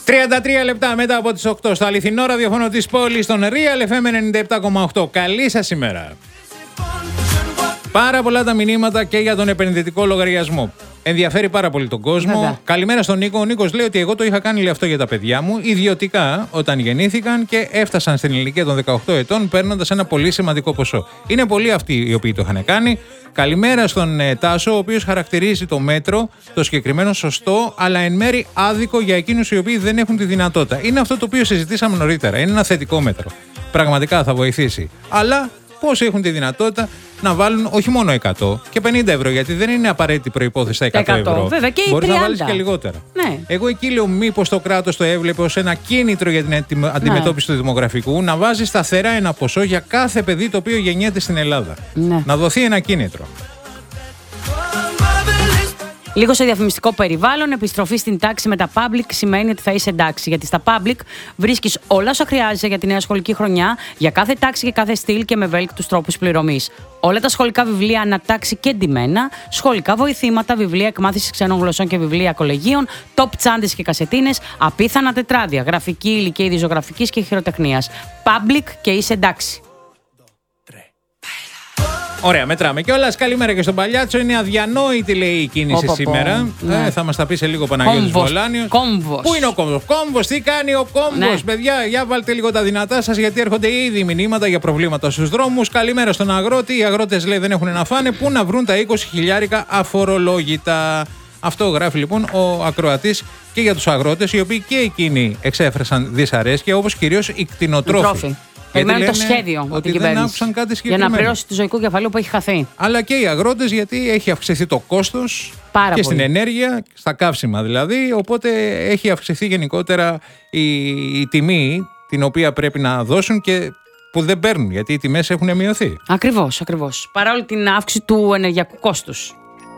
33 λεπτά μετά από τις 8 στο αληθινό ραδιοφώνο της πόλης, στον Real FM 97,8. Καλή σας ημέρα. Πάρα πολλά τα μηνύματα και για τον επενδυτικό λογαριασμό. Ενδιαφέρει πάρα πολύ τον κόσμο. Βέβαια. Καλημέρα στον Νίκο. Ο Νίκος λέει ότι εγώ το είχα κάνει αυτό για τα παιδιά μου ιδιωτικά όταν γεννήθηκαν και έφτασαν στην ηλικία των 18 ετών παίρνοντας ένα πολύ σημαντικό ποσό. Είναι πολλοί αυτοί οι οποίοι το είχαν κάνει. Καλημέρα στον Τάσο, ο οποίος χαρακτηρίζει το μέτρο, το συγκεκριμένο σωστό, αλλά εν μέρει άδικο για εκείνους οι οποίοι δεν έχουν τη δυνατότητα. Είναι αυτό το οποίο συζητήσαμε νωρίτερα. Είναι ένα θετικό μέτρο. Πραγματικά θα βοηθήσει. Αλλά πόσοι έχουν τη δυνατότητα να βάλουν όχι μόνο 100 και 50 ευρώ, γιατί δεν είναι απαραίτητη προϋπόθεση τα 100 ευρώ. Βέβαια, και μπορείς 30. να βάλεις και λιγότερα. Ναι. Εγώ εκεί λέω μήπως το κράτος το έβλεπε ως ένα κίνητρο για την αντιμετώπιση του δημογραφικού, να βάζει σταθερά ένα ποσό για κάθε παιδί το οποίο γεννιέται στην Ελλάδα. Ναι. Να δοθεί ένα κίνητρο. Λίγο σε διαφημιστικό περιβάλλον, επιστροφή στην τάξη με τα public σημαίνει ότι θα είσαι εντάξει. Γιατί στα public βρίσκεις όλα όσα χρειάζεσαι για τη νέα σχολική χρονιά, για κάθε τάξη και κάθε στυλ και με ευέλικτους τρόπους πληρωμής. Όλα τα σχολικά βιβλία ανατάξει και ντυμένα, σχολικά βοηθήματα, βιβλία εκμάθησης ξένων γλωσσών και βιβλία κολεγίων, top τσάντες και κασετίνες, απίθανα τετράδια, γραφική υλική είδη ζωγραφικής και χειροτεχνίας. Public και είσαι εντάξει. Ωραία, μετράμε κιόλας. Καλημέρα και στον Παλιάτσο. Είναι αδιανόητη, λέει, η κίνηση σήμερα. Ναι. Θα μας τα πει σε λίγο ο Παναγιώτης Βολάνιος. Κόμβος. Πού είναι ο Κόμβος? Κόμβος, τι κάνει ο Κόμβος? Ναι. Παιδιά, για βάλτε λίγο τα δυνατά σας, γιατί έρχονται ήδη μηνύματα για προβλήματα στους δρόμους. Καλημέρα στον αγρότη. Οι αγρότες, λέει, δεν έχουν να φάνε. Πού να βρουν τα 20 χιλιάρικα αφορολόγητα? Αυτό γράφει λοιπόν ο ακροατής και για τους αγρότες, οι οποίοι και εκείνοι εξέφρασαν δυσαρέσκεια, όπως κυρίως οι κτηνοτρόφοι. Περιμένουν το σχέδιο ότι δεν άκουσαν κάτι για συγκεκριμένο. να πληρώσει το ζωικό κεφάλαιο που έχει χαθεί. Αλλά και οι αγρότες, γιατί έχει αυξηθεί το κόστος Πάρα και πολύ. στην ενέργεια, στα καύσιμα δηλαδή. Οπότε έχει αυξηθεί γενικότερα η τιμή την οποία πρέπει να δώσουν και που δεν παίρνουν, γιατί οι τιμές έχουν μειωθεί. Ακριβώς, ακριβώς. Παρά όλη την αύξηση του ενεργειακού κόστους.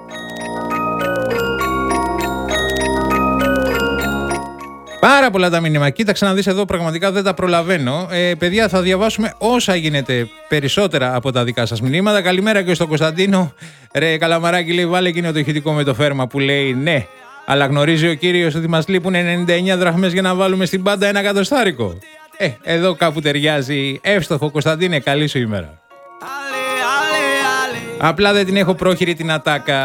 Πάρα πολλά τα μήνυμα. Κοίταξε να δεις εδώ, πραγματικά δεν τα προλαβαίνω. Παιδιά, θα διαβάσουμε όσα γίνεται περισσότερα από τα δικά σας μηνύματα. Καλημέρα και στον Κωνσταντίνο. Ρε Καλαμαράκη, λέει, βάλε εκείνο το ηχητικό με το φέρμα που λέει ναι. Αλλά γνωρίζει ο κύριος ότι μας λείπουν 99 δραχμές για να βάλουμε στην πάντα ένα εκατοστάρικο. Εδώ κάπου ταιριάζει. Εύστοχο, Κωνσταντίνε, καλή σου ημέρα. Απλά δεν την έχω πρόχειρη την ατάκα.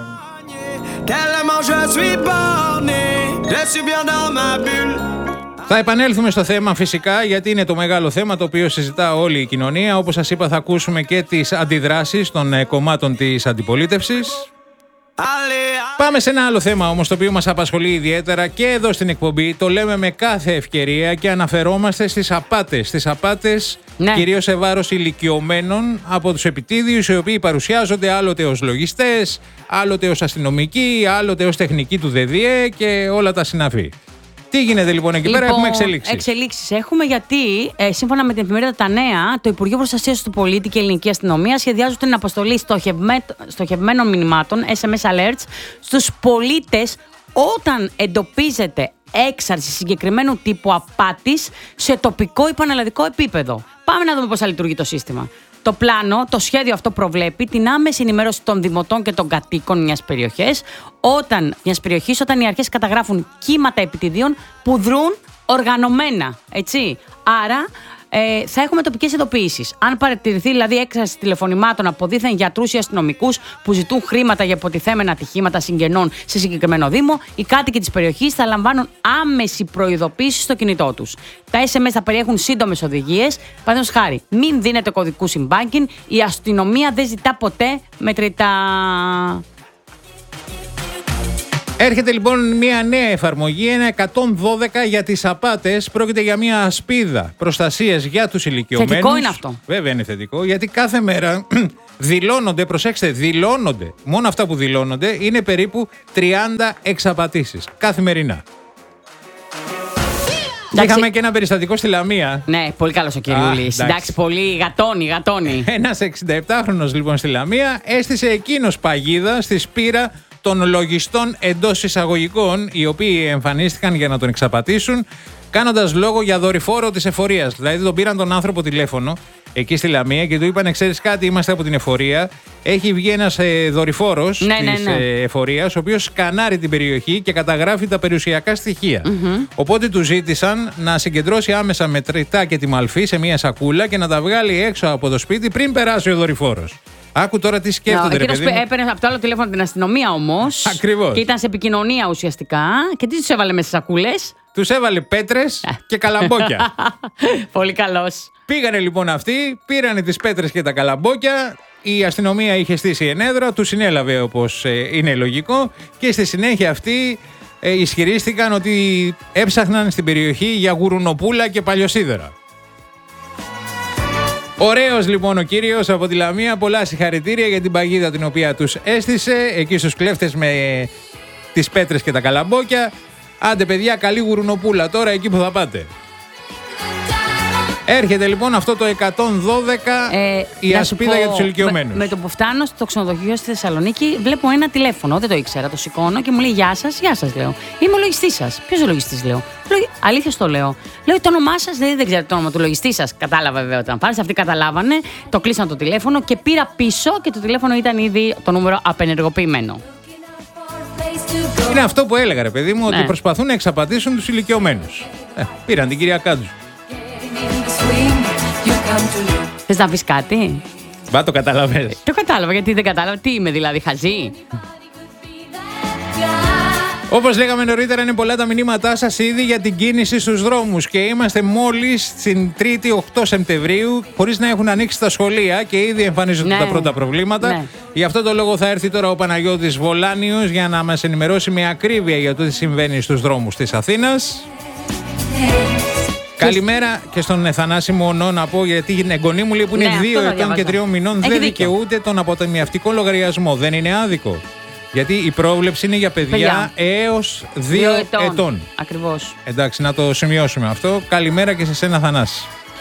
Θα επανέλθουμε στο θέμα φυσικά, γιατί είναι το μεγάλο θέμα το οποίο συζητά όλη η κοινωνία. Όπως σας είπα, θα ακούσουμε και τις αντιδράσεις των κομμάτων της αντιπολίτευσης. Πάμε σε ένα άλλο θέμα όμως, το οποίο μας απασχολεί ιδιαίτερα και εδώ στην εκπομπή. Το λέμε με κάθε ευκαιρία και αναφερόμαστε στις απάτες. Στις απάτες, ναι, κυρίως σε βάρος ηλικιωμένων από τους επιτίδιους, οι οποίοι παρουσιάζονται άλλοτε ως λογιστές, άλλοτε ως αστυνομικοί, άλλοτε ως τεχνικοί του ΔΔΕ και όλα τα συναφή. Τι γίνεται λοιπόν εκεί πέρα? Έχουμε εξελίξεις. Εξελίξεις έχουμε, γιατί σύμφωνα με την εφημερίδα Τα Νέα, το Υπουργείο Προστασίας του Πολίτη και η Ελληνική Αστυνομία σχεδιάζουν την αποστολή στοχευμένων μηνυμάτων, SMS alerts, στους πολίτες όταν εντοπίζεται έξαρση συγκεκριμένου τύπου απάτης σε τοπικό ή πανελλαδικό επίπεδο. Πάμε να δούμε πώς θα λειτουργεί το σύστημα. Το πλάνο, το σχέδιο αυτό προβλέπει την άμεση ενημέρωση των δημοτών και των κατοίκων μιας περιοχής, όταν οι αρχές καταγράφουν κύματα επιτιδίων που δρούν οργανωμένα. Έτσι. Άρα θα έχουμε τοπικές ειδοποιήσεις. Αν παρατηρηθεί δηλαδή έκραση τηλεφωνημάτων από δίθεν γιατρούς ή αστυνομικούς που ζητούν χρήματα για υποτιθέμενα ατυχήματα συγγενών σε συγκεκριμένο δήμο, οι κάτοικοι της περιοχής θα λαμβάνουν άμεση προειδοποίηση στο κινητό τους. Τα SMS θα περιέχουν σύντομες οδηγίες. Παραδείγματος χάρη, μην δίνετε κωδικούς in-banking, η αστυνομία δεν ζητά ποτέ μετρητά. Έρχεται λοιπόν μια νέα εφαρμογή, ένα 112 για τις απάτες. Πρόκειται για μια ασπίδα προστασίας για τους ηλικιωμένους. Θετικό είναι αυτό. Βέβαια είναι θετικό, γιατί κάθε μέρα δηλώνονται, προσέξτε, δηλώνονται. Μόνο αυτά που δηλώνονται είναι περίπου 30 εξαπατήσεις καθημερινά. Είχαμε και ένα περιστατικό στη Λαμία. Ναι, πολύ καλός ο κυριούλης. Εντάξει, πολύ γατώνει. Ένας 67χρονος λοιπόν στη Λαμία έστησε εκείνος παγίδα στη σπήρα των λογιστών εντός εισαγωγικών, οι οποίοι εμφανίστηκαν για να τον εξαπατήσουν, κάνοντας λόγο για δορυφόρο της εφορίας. Δηλαδή τον πήραν τον άνθρωπο τηλέφωνο εκεί στη Λαμία και του είπανε: ξέρεις κάτι, είμαστε από την εφορία. Έχει βγει ένας δορυφόρος της εφορίας, ο οποίος σκανάρει την περιοχή και καταγράφει τα περιουσιακά στοιχεία. Οπότε του ζήτησαν να συγκεντρώσει άμεσα μετρητά και τη μαλφή σε μια σακούλα και να τα βγάλει έξω από το σπίτι πριν περάσει ο δορυφόρος. Άκου τώρα τι σκέφτονται, ρε παιδί μου. Έπαιρνε από το άλλο τηλέφωνο την αστυνομία όμως. Ακριβώς. Και ήταν σε επικοινωνία ουσιαστικά. Και τι τους έβαλε μέσα στις σακούλες? Τους έβαλε πέτρες και καλαμπόκια. Πολύ καλός. Πήγανε λοιπόν αυτοί, πήρανε τις πέτρες και τα καλαμπόκια. Η αστυνομία είχε στήσει ενέδρα, τους συνέλαβε όπως είναι λογικό. Και στη συνέχεια αυτοί ισχυρίστηκαν ότι έψαχναν στην περιοχή για γουρουνοπούλα και παλιοσίδερα. Ωραίος λοιπόν ο κύριος από τη Λαμία, πολλά συγχαρητήρια για την παγίδα την οποία τους έστησε εκεί στους κλέφτες με τις πέτρες και τα καλαμπόκια. Άντε παιδιά, καλή γουρουνοπούλα τώρα εκεί που θα πάτε. Έρχεται λοιπόν αυτό το 112, η ασπίδα για τους ηλικιωμένους. Με το που φτάνω στο ξενοδοχείο στη Θεσσαλονίκη, βλέπω ένα τηλέφωνο, δεν το ήξερα, το σηκώνω και μου λέει γεια σας, λέω. Είμαι ο λογιστής σας. Ποιος ο λογιστής, λέω? Αλήθεια το λέω. Λέω το όνομά σας, δεν ξέρω το όνομα του λογιστή σας. Κατάλαβα βέβαια όταν πάρεις, αυτοί καταλάβανε, το κλείσαν το τηλέφωνο και πήρα πίσω και το τηλέφωνο ήταν ήδη το νούμερο απενεργοποιημένο. Είναι αυτό που έλεγα, ρε παιδί μου, ότι προσπαθούν να εξαπατήσουν τους ηλικιωμένους. Πήραν την κυρία Κάντζου. Θες να πεις κάτι? Μπα, το καταλαβαίνεις. Το κατάλαβα, γιατί δεν κατάλαβα. Τι είμαι δηλαδή, χαζή? Όπως λέγαμε νωρίτερα, είναι πολλά τα μηνύματά σας ήδη για την κίνηση στους δρόμους και είμαστε μόλις στην 3η 8 Σεπτεμβρίου χωρίς να έχουν ανοίξει τα σχολεία και ήδη εμφανίζονται τα πρώτα προβλήματα. Ναι. Γι' αυτό το λόγο θα έρθει τώρα ο Παναγιώτης Βολάνιος για να μας ενημερώσει με ακρίβεια για το τι συμβαίνει στους δρόμους της Αθήνας. Καλημέρα και στον Θανάση Μονό να πω, γιατί η εγγονή μου λέει που είναι 2 ετών και 3 μηνών δεν δικαιούται τον αποταμιευτικό λογαριασμό. Δεν είναι άδικο? Γιατί η πρόβλεψη είναι για παιδιά έως 2 ετών. Ακριβώς. Εντάξει, να το σημειώσουμε αυτό. Καλημέρα και σε σένα, Θανάση.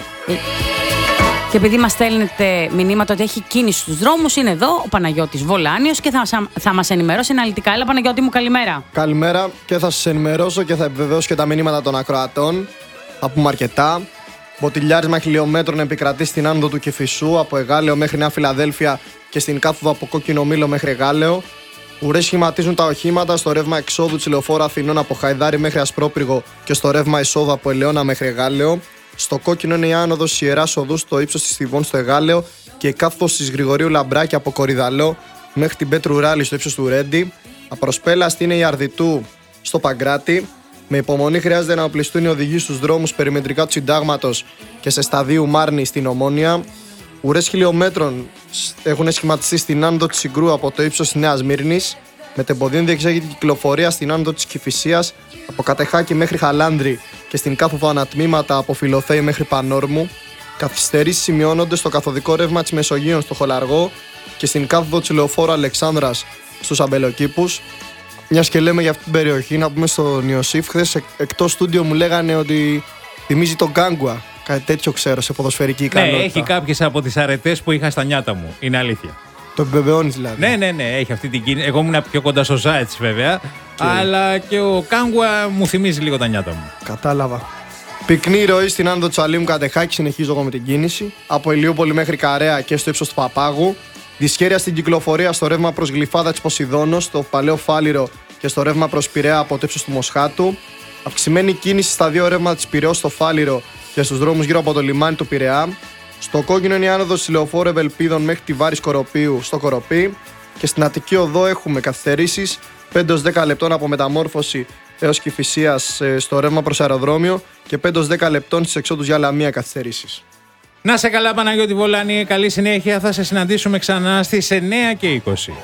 Και επειδή μας στέλνετε μηνύματα ότι έχει κίνηση στους δρόμους, είναι εδώ ο Παναγιώτης Βολάνιος και θα μας ενημερώσει αναλυτικά. Έλα, Παναγιώτη μου, καλημέρα. Καλημέρα, και θα σας ενημερώσω και θα επιβεβαιώσω και τα μηνύματα των ακροατών. Θα πούμε αρκετά. Μποτιλιάρισμα χιλιόμετρων επικρατεί στην άνοδο του Κηφισού από Εγάλεο μέχρι Νέα Φιλαδέλφια και στην κάθοδο από Κόκκινο Μήλο μέχρι Εγάλεο. Ουρές σχηματίζουν τα οχήματα στο ρεύμα εξόδου της Λεωφόρου Αθηνών από Χαϊδάρι μέχρι Ασπρόπυργο και στο ρεύμα εισόδου από Ελαιώνα μέχρι Εγάλεο. Στο κόκκινο είναι η άνοδος Ιεράς Οδού στο ύψος της Θηβών στο Εγάλεο και η κάθοδος της Γρηγορίου Λαμπράκη από Κορυδαλό μέχρι την Πέτρου Ράλη στο ύψος του Ρέντι. Απροσπέλαστη είναι η Αρδιτού στο Παγκράτη. Με υπομονή χρειάζεται να οπλιστούν οι οδηγοί στους δρόμους περιμετρικά του Συντάγματος και σε σταδίου Μάρνη στην Ομόνια. Ουρές χιλιόμετρων έχουν σχηματιστεί στην άνοδο της Συγκρού από το ύψος της Νέας Μύρνης. Με τεμποδίων διεξάγεται κυκλοφορία στην άνοδο της Κηφισίας από Κατεχάκη μέχρι Χαλάνδρη και στην κάθοδο ανατμήματα από Φιλοθέη μέχρι Πανόρμου. Καθυστερήσεις σημειώνονται στο καθοδικό ρεύμα της Μεσογείων στο Χολαργό και στην κάθοδο της Λεωφόρου Αλεξάνδρας στους Αμπελοκήπους. Μιας και λέμε για αυτή την περιοχή, να πούμε στον Ιωσήφ, χθες εκτός στούντιο μου λέγανε ότι θυμίζει τον Γκάγκουα. Κάτι τέτοιο ξέρω σε ποδοσφαιρική ικανότητα. Ναι, έχει κάποιες από τις αρετές που είχα στα νιάτα μου. Είναι αλήθεια. Το επιβεβαιώνεις δηλαδή? Ναι, έχει αυτή την κίνηση. Εγώ ήμουν πιο κοντά στο Ζάετς βέβαια. Αλλά και ο Γκάγκουα μου θυμίζει λίγο τα νιάτα μου. Κατάλαβα. Πυκνή ροή στην άνοδο του Αλήμου Κατεχάκη, συνεχίζω εγώ με την κίνηση. Από Ηλιούπολη μέχρι Καρέα και στο ύψος του Παπάγου. Δυσχέρεια στην κυκλοφορία στο ρεύμα προς Γλυφάδα της Ποσειδώνος, στο Παλαιό Φάληρο και στο ρεύμα προς Πειραιά από το ύψος του Μοσχάτου. Αυξημένη κίνηση στα δύο ρεύματα της Πειραιώς στο Φάληρο και στους δρόμους γύρω από το λιμάνι του Πειραιά. Στο κόκκινο είναι η άνοδος της Λεωφόρου Ευελπίδων μέχρι τη Βάρη Κοροπίου στο Κοροπή. Και στην Αττική Οδό έχουμε καθυστερήσεις 5-10 λεπτών από Μεταμόρφωση έως Κηφισίας στο ρεύμα προς αεροδρόμιο και 5-10 λεπτών στις εξόδους για Λαμία καθυστερήσεις. Να σε καλά, Παναγιώτη Βολάνη, καλή συνέχεια. Θα σε συναντήσουμε ξανά στις 9 και 20.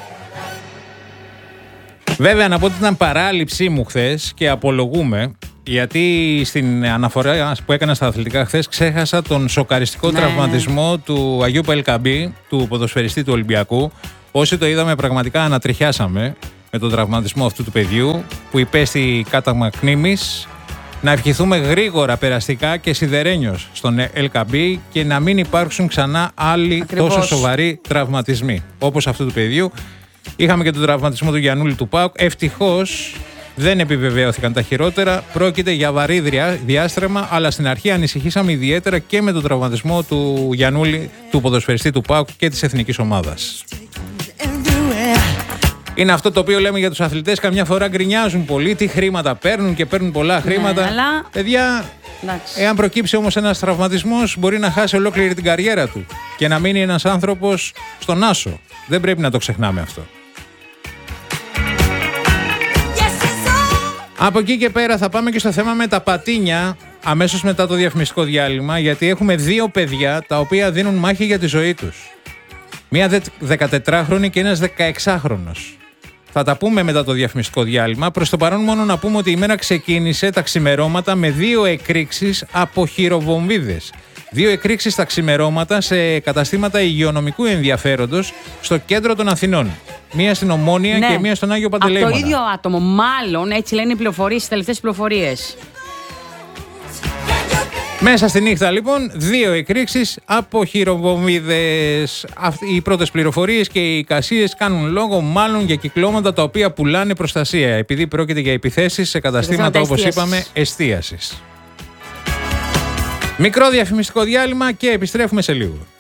Βέβαια, να πω ότι ήταν παράληψή μου χθες και απολογούμε, γιατί στην αναφορά που έκανα στα αθλητικά χθες ξέχασα τον σοκαριστικό τραυματισμό του Αγίου Πελκαμπή, του ποδοσφαιριστή του Ολυμπιακού. Όσοι το είδαμε, πραγματικά ανατριχιάσαμε με τον τραυματισμό αυτού του παιδιού που υπέστη κάταγμα κνήμης. Να ευχηθούμε γρήγορα περαστικά και σιδερένιος στον Ελκαμπή και να μην υπάρξουν ξανά άλλοι τόσο σοβαροί τραυματισμοί όπως αυτού του παιδιού. Είχαμε και τον τραυματισμό του Γιαννούλη του ΠΑΟΚ. Ευτυχώς Δεν επιβεβαιώθηκαν τα χειρότερα. Πρόκειται για βαρύ διάστρεμα, αλλά στην αρχή ανησυχήσαμε ιδιαίτερα και με τον τραυματισμό του Γιαννούλη, του ποδοσφαιριστή του ΠΑΟΚ και της εθνικής ομάδας. Είναι αυτό το οποίο λέμε για τους αθλητές. Καμιά φορά γκρινιάζουν πολύ, τι χρήματα παίρνουν και παίρνουν πολλά χρήματα. Αλλά... Παιδιά, εάν προκύψει όμως ένας τραυματισμός, μπορεί να χάσει ολόκληρη την καριέρα του και να μείνει ένας άνθρωπος στον άσο. Δεν πρέπει να το ξεχνάμε αυτό. Από εκεί και πέρα θα πάμε και στο θέμα με τα πατίνια αμέσως μετά το διαφημιστικό διάλειμμα, γιατί έχουμε 2 παιδιά τα οποία δίνουν μάχη για τη ζωή τους. Μία 14χρονη και ένας 16χρονος. Θα τα πούμε μετά το διαφημιστικό διάλειμμα. Προς το παρόν μόνο να πούμε ότι η μέρα ξεκίνησε τα ξημερώματα με 2 εκρήξεις από χειροβομβίδες. 2 εκρήξεις τα ξημερώματα σε καταστήματα υγειονομικού ενδιαφέροντος στο κέντρο των Αθηνών. Μία στην Ομόνια και μία στον Άγιο Παντελεήμονα. Από το ίδιο άτομο, μάλλον, έτσι λένε οι πληροφορίες, οι τελευταίες πληροφορίες. Μέσα στη νύχτα λοιπόν 2 εκρήξεις από χειροβομβίδες. Οι πρώτες πληροφορίες και οι εικασίες κάνουν λόγο μάλλον για κυκλώματα τα οποία πουλάνε προστασία, επειδή πρόκειται για επιθέσεις σε καταστήματα, όπως είπαμε, εστίασης. Μικρό διαφημιστικό διάλειμμα και επιστρέφουμε σε λίγο.